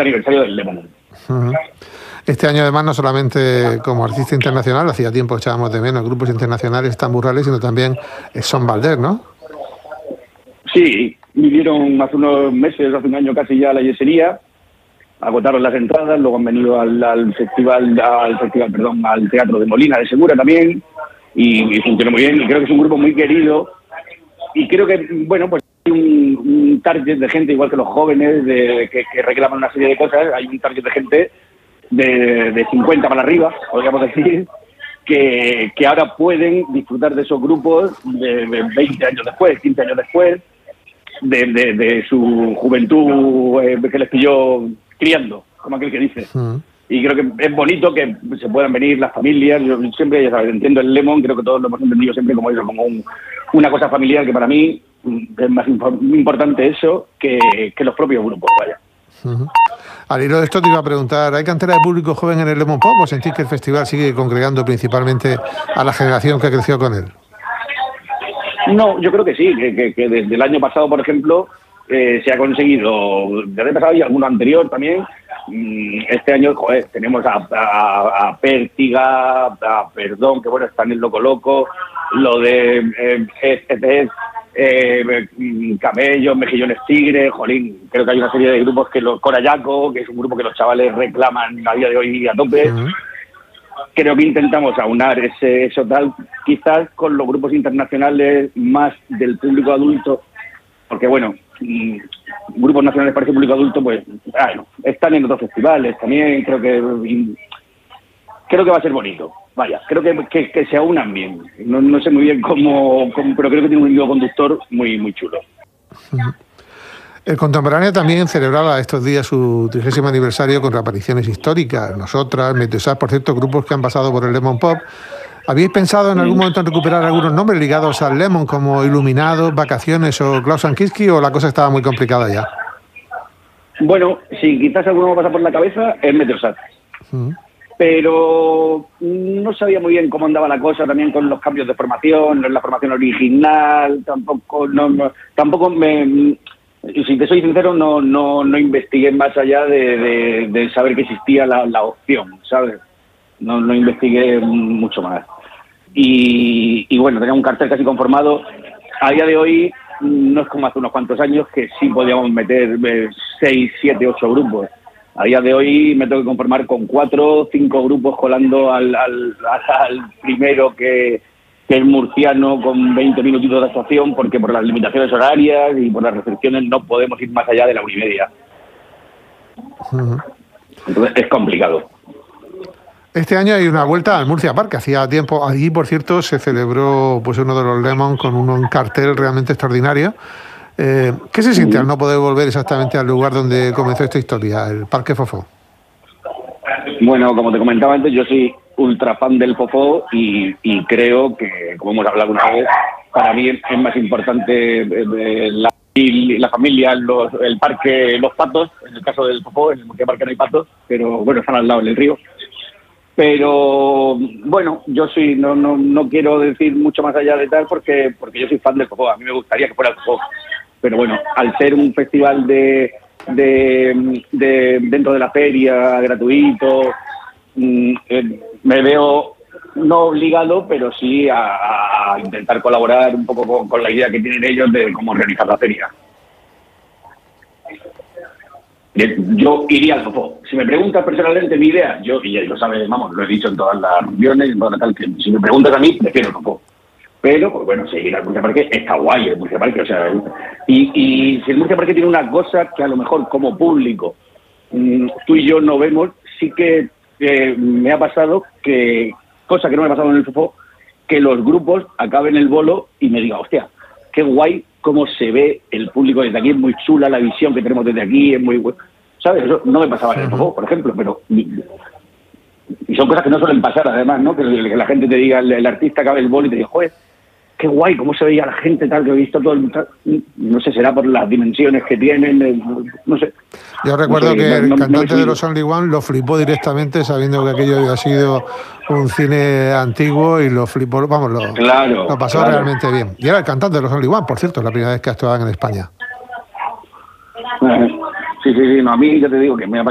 50 aniversario del Lemon. Uh-huh. Este año, además, no solamente como artista internacional, hacía tiempo echábamos de menos grupos internacionales tan burrales, sino también Son Valder, ¿no? Sí, vinieron hace unos meses, hace un año casi ya a la yesería, agotaron las entradas, luego han venido al Teatro de Molina de Segura también, y funcionó muy bien, y creo que es un grupo muy querido, y creo que, bueno, pues hay un target de gente, igual que los jóvenes, que reclaman una serie de cosas, hay un target de gente de 50 para arriba, podríamos decir, que ahora pueden disfrutar de esos grupos de 20 años después, 15 años después, de su juventud que les pilló criando, como aquel que dice. Y creo que es bonito que se puedan venir las familias. Yo siempre, ya sabes, entiendo el Lemon, creo que todos lo hemos entendido siempre como eso, como una cosa familiar, que para mí es más importante eso que los propios grupos, vaya. Al hilo de esto te iba a preguntar, ¿hay cantera de público joven en el Lemon Pop o sentís que el festival sigue congregando principalmente a la generación que creció con él? No, yo creo que sí, que desde el año pasado, por ejemplo, se ha conseguido, desde el pasado y alguno anterior también. Este año, joder, tenemos a Pértiga, a Perdón, que bueno, están en Loco Loco, lo de Camellos, Mejillones Tigres, jolín, creo que hay una serie de grupos que los Corayaco, que es un grupo que los chavales reclaman a día de hoy a tope. Creo que intentamos aunar eso tal, quizás con los grupos internacionales más del público adulto, porque bueno, grupos nacionales para ese público adulto, pues, bueno, están en otros festivales también, creo que va a ser bonito. Vaya, creo que se aunan bien. No sé muy bien cómo, pero creo que tiene un hilo conductor muy, muy chulo. El Contemporáneo también celebraba estos días su 30º aniversario con reapariciones históricas. Nosotras, Meteosat, por cierto, grupos que han pasado por el Lemon Pop. ¿Habéis pensado en algún momento en recuperar algunos nombres ligados al Lemon, como Iluminados, Vacaciones o Klaus Kinski, o la cosa estaba muy complicada ya? Bueno, si quizás alguno me pasa por la cabeza, es Meteosat. Pero no sabía muy bien cómo andaba la cosa también con los cambios de formación, la formación original, tampoco me... Si te soy sincero, no investigué más allá de saber que existía la opción, ¿sabes? No investigué mucho más. Y bueno, tenía un cartel casi conformado. A día de hoy no es como hace unos cuantos años que sí podíamos meter 6, 7, 8 grupos. A día de hoy me tengo que conformar con 4, 5 grupos colando al primero que es murciano con 20 minutitos de actuación, porque por las limitaciones horarias y por las restricciones no podemos ir más allá de la 1:30. Entonces es complicado. Este año hay una vuelta al Murcia Park. Hacía tiempo, allí por cierto se celebró pues uno de los Lemon con un cartel realmente extraordinario. ¿Qué se siente al no poder volver exactamente al lugar donde comenzó esta historia, el Parque Fofó? Bueno, como te comentaba antes, yo soy ultra fan del Fofó y creo que, como hemos hablado alguna vez, para mí es más importante la familia, el parque, los patos. En el caso del Fofó, en el Murcia Parque no hay patos, pero bueno, están al lado del río. Pero bueno, yo no quiero decir mucho más allá de tal porque yo soy fan del Fofó. A mí me gustaría que fuera el Fofó, pero bueno, al ser un festival de dentro de la feria, gratuito, me veo no obligado, pero sí a intentar colaborar un poco con la idea que tienen ellos de cómo organizar la feria. Yo iría al Fofó. Si me preguntas personalmente mi idea, y ya lo sabes, vamos, lo he dicho en todas las reuniones, en todas las tal, que si me preguntas a mí, prefiero el Fofó. Pero, pues bueno, seguir al Murcia Parque está guay el Murcia Parque, o sea, y si el Murcia Parque tiene una cosa que a lo mejor como público tú y yo no vemos, sí que me ha pasado que, cosa que no me ha pasado en el Fofó, que los grupos acaben el bolo y me digan, hostia, qué guay cómo se ve el público desde aquí, es muy chula la visión que tenemos desde aquí, es muy guay. ¿Sabes? Eso no me pasaba en el Fofó, por ejemplo, pero... Y son cosas que no suelen pasar, además, ¿no? Que la gente te diga, el artista acabe el bolo y te diga, joder, qué guay, cómo se veía la gente, tal, que he visto todo no sé, será por las dimensiones que tienen, no sé. Yo recuerdo que el cantante de los Only One lo flipó directamente sabiendo que aquello había sido un cine antiguo y lo flipó, vamos, lo pasó realmente bien. Y era el cantante de los Only One, por cierto, la primera vez que actuaban en España. Sí, no, a mí ya te digo que me ha